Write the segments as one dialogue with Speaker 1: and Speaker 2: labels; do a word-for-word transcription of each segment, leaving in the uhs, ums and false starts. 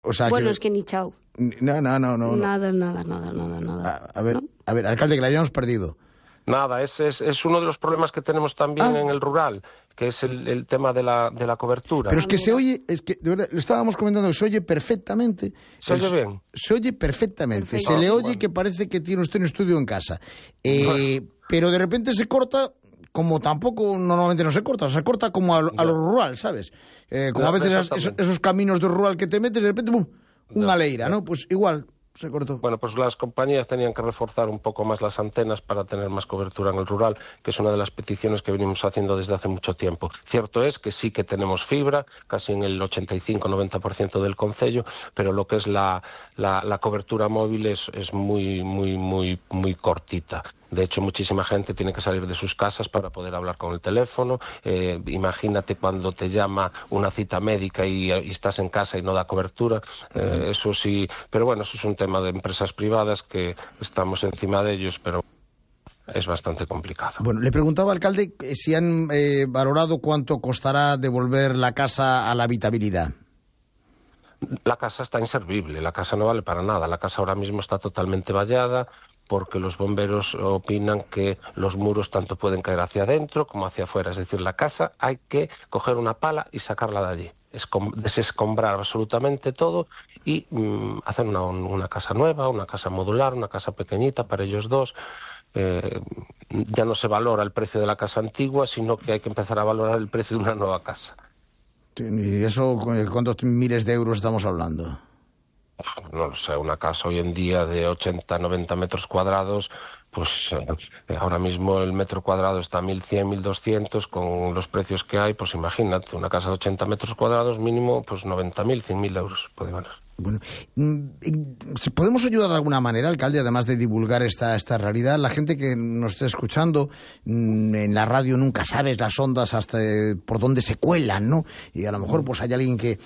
Speaker 1: O sea,
Speaker 2: bueno,
Speaker 1: que...
Speaker 2: es que ni chao.
Speaker 1: No, no, no, no.
Speaker 2: Nada, nada, nada, nada, nada.
Speaker 1: A, a ver,
Speaker 2: ¿no?
Speaker 1: a ver, alcalde, que la habíamos perdido.
Speaker 3: Nada, es, es, es uno de los problemas que tenemos también
Speaker 1: ah.
Speaker 3: en el rural, que es el, el tema de la, de la cobertura.
Speaker 1: Pero es que se oye, es que de verdad, lo estábamos comentando, se oye perfectamente.
Speaker 3: ¿Se oye bien?
Speaker 1: Se oye perfectamente,
Speaker 2: Perfecto.
Speaker 1: se le
Speaker 3: Ah,
Speaker 1: oye
Speaker 3: bueno.
Speaker 1: que parece que tiene usted un estudio en casa. Eh, pero de repente se corta, como tampoco normalmente no se corta, se corta como a, a lo rural, ¿sabes? Eh, como
Speaker 3: Ya,
Speaker 1: a veces esos,
Speaker 3: exactamente.
Speaker 1: esos caminos de rural que te metes, de repente, ¡bum!, una
Speaker 3: Ya,
Speaker 1: leira,
Speaker 3: ya.
Speaker 1: ¿no? Pues igual, se cortó.
Speaker 3: Bueno, pues las compañías tenían que reforzar un poco más las antenas para tener más cobertura en el rural, que es una de las peticiones que venimos haciendo desde hace mucho tiempo. Cierto es que sí que tenemos fibra, casi en el ochenta y cinco a noventa por ciento del concello, pero lo que es la, la, la cobertura móvil es, es muy, muy, muy, muy cortita. De hecho, muchísima gente tiene que salir de sus casas para poder hablar con el teléfono. Eh, imagínate cuando te llama una cita médica y, y estás en casa y no da cobertura. Eh, eso sí, pero bueno, eso es un tema de empresas privadas que estamos encima de ellos, pero es bastante complicado.
Speaker 1: Bueno, le preguntaba, alcalde, si han eh, valorado cuánto costará devolver la casa a la habitabilidad.
Speaker 3: La casa está inservible, la casa no vale para nada. La casa ahora mismo está totalmente vallada, porque los bomberos opinan que los muros tanto pueden caer hacia adentro como hacia afuera. Es decir, la casa hay que coger una pala y sacarla de allí, Escom- desescombrar absolutamente todo y mm, hacer una, una casa nueva, una casa modular, una casa pequeñita para ellos dos. Eh, ya no se valora el precio de la casa antigua, sino que hay que empezar a valorar el precio de una nueva casa.
Speaker 1: ¿Y eso, cuántos miles de euros estamos hablando?
Speaker 3: No lo sé, una casa hoy en día de ochenta, noventa metros cuadrados, pues eh, ahora mismo el metro cuadrado está a mil cien, mil doscientos, con los precios que hay, pues imagínate, una casa de ochenta metros cuadrados mínimo, pues noventa mil, cien mil euros, puede valer.
Speaker 1: Bueno, ¿podemos ayudar de alguna manera, alcalde, además de divulgar esta, esta realidad? La gente que nos esté escuchando en la radio nunca sabes las ondas hasta por dónde se cuelan, ¿no? Y a lo mejor pues hay alguien que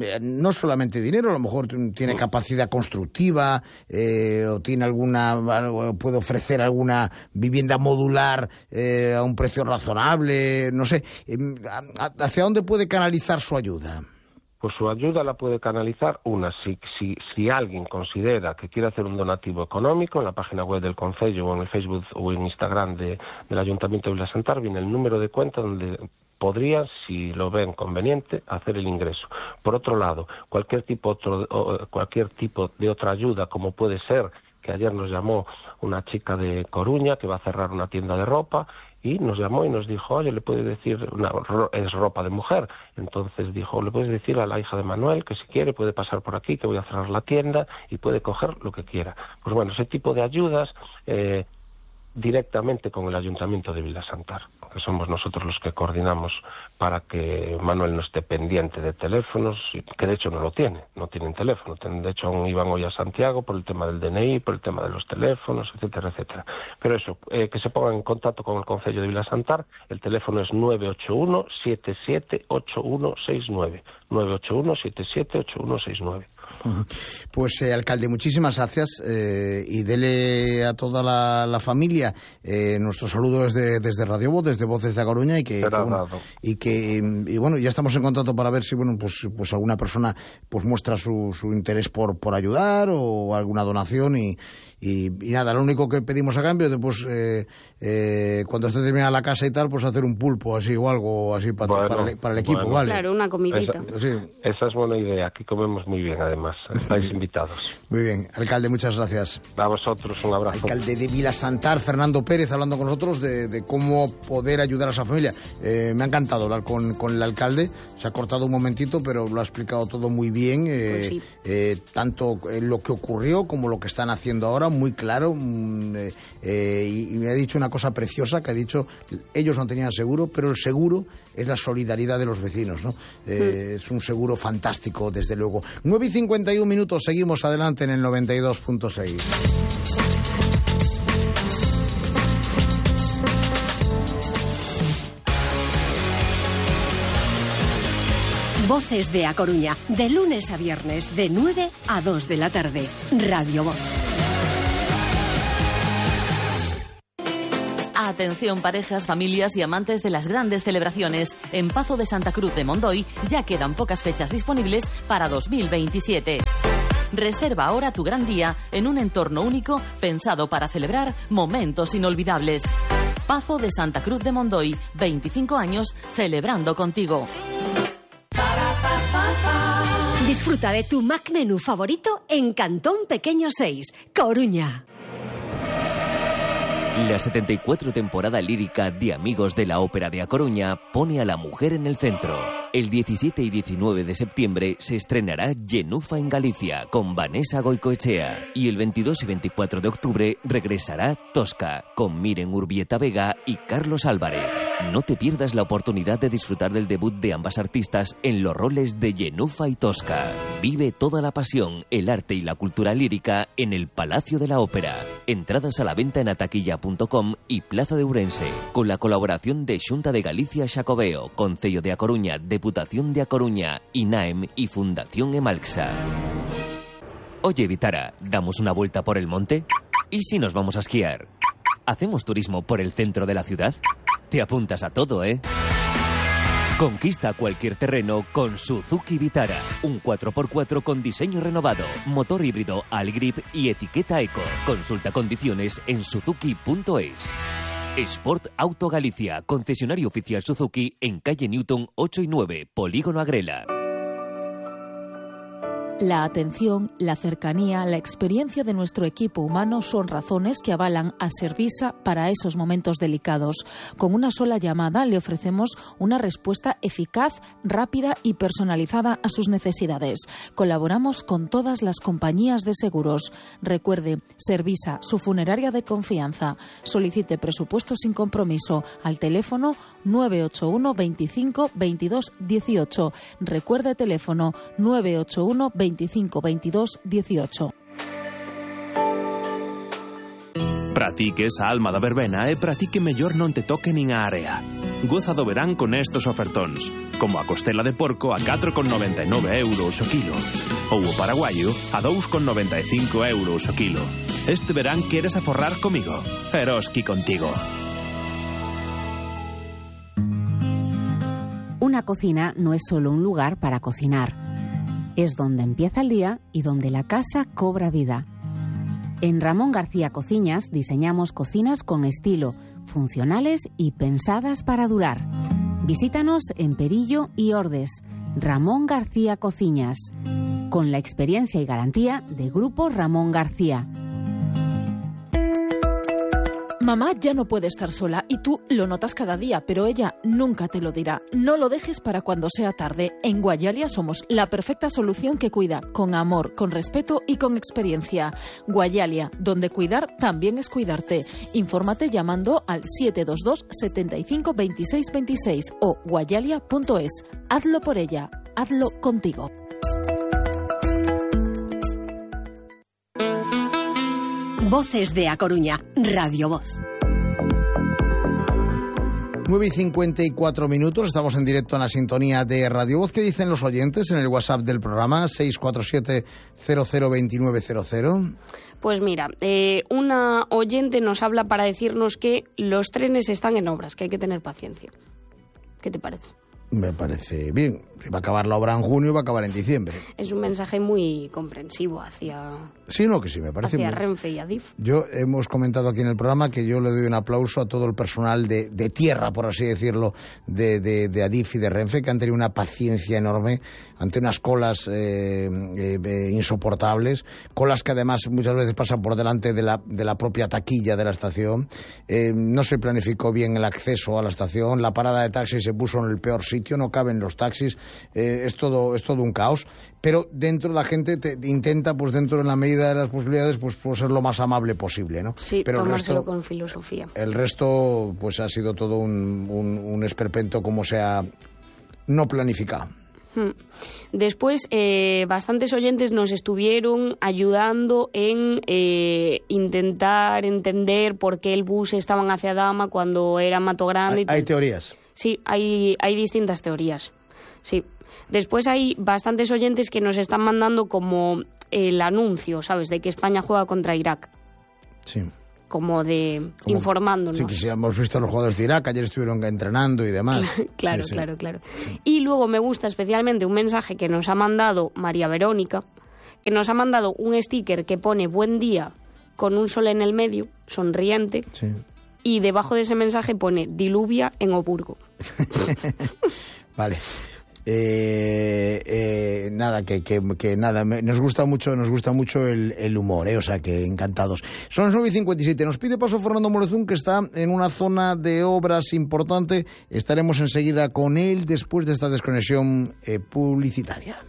Speaker 1: no solamente dinero, a lo mejor tiene capacidad constructiva eh, o tiene alguna, puede ofrecer alguna vivienda modular eh, a un precio razonable, no sé. ¿Hacia dónde puede canalizar su ayuda?
Speaker 3: Pues su ayuda la puede canalizar una, si, si, si alguien considera que quiere hacer un donativo económico, en la página web del concello o en el Facebook o en Instagram de, del Ayuntamiento de Vilasantar viene el número de cuenta donde podrían, si lo ven conveniente, hacer el ingreso. Por otro lado, cualquier tipo, otro, cualquier tipo de otra ayuda, como puede ser que ayer nos llamó una chica de Coruña que va a cerrar una tienda de ropa y nos llamó y nos dijo, oye, le puedes decir, una, es ropa de mujer, entonces dijo, le puedes decir a la hija de Manuel que si quiere puede pasar por aquí, que voy a cerrar la tienda y puede coger lo que quiera. Pues bueno, ese tipo de ayudas eh, directamente con el Ayuntamiento de Vilasantar, que somos nosotros los que coordinamos para que Manuel no esté pendiente de teléfonos, que de hecho no lo tiene, no tienen teléfono. De hecho iban hoy a Santiago por el tema del D N I, por el tema de los teléfonos, etcétera, etcétera. Pero eso, eh, que se pongan en contacto con el Concello de Vilasantar, el teléfono es nueve ocho uno, siete siete ocho uno seis nueve, nueve ocho uno, siete siete ocho uno seis nueve.
Speaker 1: Pues, eh, alcalde, muchísimas gracias eh, y dele a toda la, la familia eh, nuestro saludo desde, desde Radio Voz, desde Voces de A Coruña y que, que bueno, y que y bueno, ya estamos en contacto para ver si bueno pues pues alguna persona pues muestra su, su interés por por ayudar o alguna donación y Y, y nada, lo único que pedimos a cambio después eh, eh, cuando esté terminada la casa y tal, pues hacer un pulpo así o algo así para, bueno, para, el, para el equipo,
Speaker 3: bueno.
Speaker 1: ¿vale?
Speaker 2: Claro, una comidita.
Speaker 3: Esa, sí. esa es buena idea, aquí comemos muy bien además, estáis invitados.
Speaker 1: Muy bien, alcalde, muchas gracias.
Speaker 3: A vosotros, un abrazo.
Speaker 1: Alcalde de Vilasantar, Fernando Pérez, hablando con nosotros de, de cómo poder ayudar a esa familia. Eh, me ha encantado hablar con, con el alcalde, se ha cortado un momentito, pero lo ha explicado todo muy bien, eh,
Speaker 2: pues sí.
Speaker 1: eh, tanto lo que ocurrió como lo que están haciendo ahora, muy claro, eh, eh, y, y me ha dicho una cosa preciosa, que ha dicho, ellos no tenían seguro, pero el seguro es la solidaridad de los vecinos, ¿no? Eh, mm. Es un seguro fantástico, desde luego. nueve y cincuenta y un minutos, seguimos adelante en el noventa y dos punto seis.
Speaker 4: Voces de A Coruña, de lunes a viernes, de nueve a dos de la tarde. Radio Voz.
Speaker 5: Atención parejas, familias y amantes de las grandes celebraciones. En Pazo de Santa Cruz de Mondoy ya quedan pocas fechas disponibles para dos mil veintisiete. Reserva ahora tu gran día en un entorno único pensado para celebrar momentos inolvidables. Pazo de Santa Cruz de Mondoy, veinticinco años celebrando contigo.
Speaker 4: Disfruta de tu Mac Menú favorito en Cantón Pequeño seis, Coruña.
Speaker 6: La setenta y cuatro temporada lírica de Amigos de la Ópera de A Coruña pone a la mujer en el centro. El diecisiete y diecinueve de septiembre se estrenará Genufa en Galicia con Vanessa Goicoechea y el veintidós y veinticuatro de octubre regresará Tosca con Miren Urbieta Vega y Carlos Álvarez. No te pierdas la oportunidad de disfrutar del debut de ambas artistas en los roles de Genufa y Tosca. Vive toda la pasión, el arte y la cultura lírica en el Palacio de la Ópera. Entradas a la venta en ataquilla punto com y Plaza de Ourense, con la colaboración de Xunta de Galicia Xacobeo, Concello de A Coruña, Deputación de A Coruña, INAEM y Fundación Emalxa. Oye, Vitara, ¿damos una vuelta por el monte? ¿Y si nos vamos a esquiar? ¿Hacemos turismo por el centro de la ciudad? Te apuntas a todo, ¿eh? Conquista cualquier terreno con Suzuki Vitara. Un cuatro por cuatro con diseño renovado, motor híbrido Algrip y etiqueta Eco. Consulta condiciones en suzuki punto es. Sport Auto Galicia, concesionario oficial Suzuki en calle Newton ocho y nueve, Polígono Agrela.
Speaker 7: La atención, la cercanía, la experiencia de nuestro equipo humano son razones que avalan a Servisa para esos momentos delicados. Con una sola llamada le ofrecemos una respuesta eficaz, rápida y personalizada a sus necesidades. Colaboramos con todas las compañías de seguros. Recuerde, Servisa, su funeraria de confianza. Solicite presupuesto sin compromiso al teléfono nueve ocho uno veinticinco veintidós dieciocho. Recuerde teléfono nueve ocho uno veinticinco veintidós dieciocho.
Speaker 8: Para ti que esa alma da verbena é para ti que mellor non te toque nin a area. Goza do verán con estos ofertóns, como a costela de porco a catro con noventa e nove euros o kilo, ou o paraguayo a dous con noventa e cinco euros o kilo. Este verán queres aforrar comigo, Eroski contigo.
Speaker 9: Una cocina no es solo un lugar para cocinar. Es donde empieza el día y donde la casa cobra vida. En Ramón García Cociñas diseñamos cocinas con estilo, funcionales y pensadas para durar. Visítanos en Perillo y Ordes. Ramón García Cociñas, con la experiencia y garantía de Grupo Ramón García.
Speaker 7: Mamá ya no puede estar sola y tú lo notas cada día, pero ella nunca te lo dirá. No lo dejes para cuando sea tarde. En Guayalia somos la perfecta solución que cuida con amor, con respeto y con experiencia. Guayalia, donde cuidar también es cuidarte. Infórmate llamando al siete dos dos, setenta y cinco, veintiséis veintiséis o guayalia punto es. Hazlo por ella, hazlo contigo.
Speaker 4: Voces de A Coruña, Radio Voz.
Speaker 1: nueve y cincuenta y cuatro minutos, estamos en directo en la sintonía de Radio Voz. ¿Qué dicen los oyentes en el WhatsApp del programa seis cuatro siete, cero cero dos nueve cero cero?
Speaker 2: Pues mira, eh, una oyente nos habla para decirnos que los trenes están en obras, que hay que tener paciencia. ¿Qué te parece?
Speaker 1: Me parece bien. Va a acabar la obra en junio y va a acabar en diciembre.
Speaker 2: Es un mensaje muy comprensivo hacia,
Speaker 1: sí, no, que sí, me parece
Speaker 2: hacia
Speaker 1: muy...
Speaker 2: Renfe y Adif.
Speaker 1: Yo hemos comentado aquí en el programa que yo le doy un aplauso a todo el personal de, de tierra, por así decirlo, de, de, de Adif y de Renfe, que han tenido una paciencia enorme ante unas colas eh, eh, insoportables, colas que además muchas veces pasan por delante de la, de la propia taquilla de la estación. Eh, no se planificó bien el acceso a la estación, la parada de taxis se puso en el peor sitio, no caben los taxis. Eh, es todo es todo un caos, pero dentro la gente te, intenta, pues dentro de la medida de las posibilidades, pues, pues ser lo más amable posible, ¿no?
Speaker 2: Sí,
Speaker 1: pero
Speaker 2: tomárselo
Speaker 1: el resto,
Speaker 2: con filosofía.
Speaker 1: El resto, pues ha sido todo un, un, un esperpento como se ha no planificado.
Speaker 2: Después, eh, bastantes oyentes nos estuvieron ayudando en eh, intentar entender por qué el bus estaban hacia Dama cuando era Mato Grande.
Speaker 1: ¿Hay, hay teorías?
Speaker 2: Sí, hay, hay distintas teorías. Sí. Después hay bastantes oyentes que nos están mandando como el anuncio, ¿sabes?, de que España juega contra Irak.
Speaker 1: Sí.
Speaker 2: como de
Speaker 1: como,
Speaker 2: informándonos.
Speaker 1: Sí, que sí, hemos visto a los jugadores de Irak, ayer estuvieron entrenando y demás.
Speaker 2: Claro,
Speaker 1: sí, sí.
Speaker 2: claro, claro. Y luego me gusta especialmente un mensaje que nos ha mandado María Verónica, que nos ha mandado un sticker que pone buen día con un sol en el medio, sonriente,
Speaker 1: sí.
Speaker 2: Y debajo de ese mensaje pone diluvia en Oburgo.
Speaker 1: Vale. Eh, eh, nada, que, que, que nada, me, nos gusta mucho, nos gusta mucho el, el humor, eh, o sea que encantados. Son las nueve y cincuenta y siete, nos pide paso Fernando Morezún, que está en una zona de obras importante. Estaremos enseguida con él después de esta desconexión eh, publicitaria.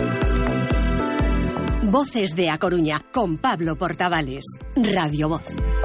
Speaker 4: Voces de A Coruña, con Pablo Portavales. Radio Voz.